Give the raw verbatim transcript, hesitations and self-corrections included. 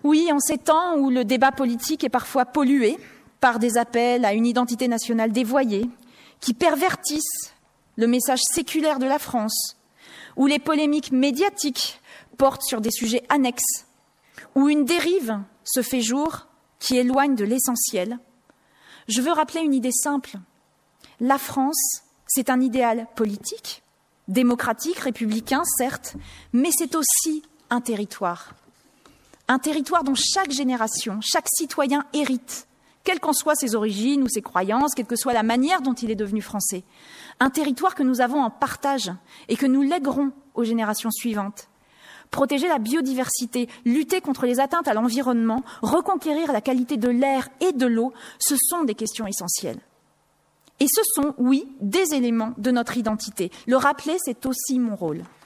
Oui, en ces temps où le débat politique est parfois pollué par des appels à une identité nationale dévoyée, qui pervertissent le message séculaire de la France, où les polémiques médiatiques portent sur des sujets annexes, où une dérive se fait jour qui éloigne de l'essentiel, je veux rappeler une idée simple. La France, c'est un idéal politique, démocratique, républicain, certes, mais c'est aussi un territoire. Un territoire dont chaque génération, chaque citoyen hérite, quelles qu'en soient ses origines ou ses croyances, quelle que soit la manière dont il est devenu français. Un territoire que nous avons en partage et que nous lèguerons aux générations suivantes. Protéger la biodiversité, lutter contre les atteintes à l'environnement, reconquérir la qualité de l'air et de l'eau, ce sont des questions essentielles. Et ce sont, oui, des éléments de notre identité. Le rappeler, c'est aussi mon rôle.